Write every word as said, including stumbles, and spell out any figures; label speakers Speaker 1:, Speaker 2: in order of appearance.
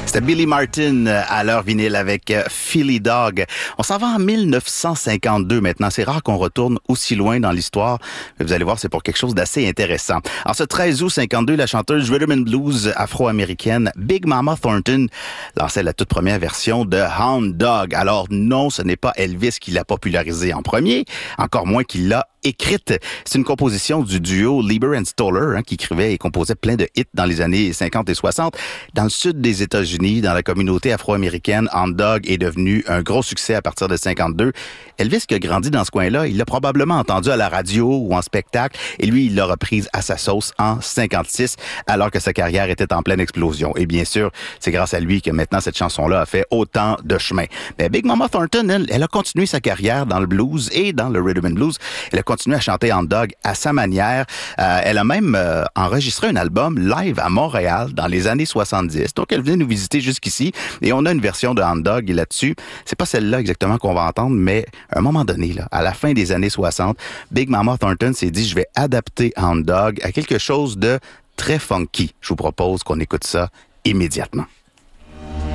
Speaker 1: C'était Billy Martin à l'heure vinyle avec Philly Dog. On s'en va en mille neuf cent cinquante-deux maintenant. C'est rare qu'on retourne aussi loin dans l'histoire. Mais vous allez voir, c'est pour quelque chose d'assez intéressant. En ce treize août cinquante-deux, la chanteuse rhythm and blues afro-américaine Big Mama Thornton lançait la toute première version de Hound Dog. Alors non, ce n'est pas Elvis qui l'a popularisé en premier, encore moins qu'il l'a écrite. C'est une composition du duo Lieber and Stoller, hein, qui écrivait et composait plein de hits dans les années cinquante et soixante. Dans le sud des États-Unis, dans la communauté afro-américaine, Hound Dog est devenu un gros succès à partir de cinquante-deux. Elvis, qui a grandi dans ce coin-là, il l'a probablement entendu à la radio ou en spectacle, et lui, il l'a reprise à sa sauce en cinquante-six, alors que sa carrière était en pleine explosion. Et bien sûr, c'est grâce à lui que maintenant cette chanson-là a fait autant de chemin. Mais Big Mama Thornton, elle, elle a continué sa carrière dans le blues et dans le rhythm and blues. Elle a continué à chanter Hound Dog à sa manière. Euh, elle a même euh, enregistré un album live à Montréal dans les années soixante-dix. Donc, elle venait nous visiter jusqu'ici et on a une version de Hound Dog là-dessus. C'est pas celle-là exactement qu'on va entendre, mais à un moment donné, là, à la fin des années soixante, Big Mama Thornton s'est dit, je vais adapter Hound Dog à quelque chose de très funky. Je vous propose qu'on écoute ça immédiatement.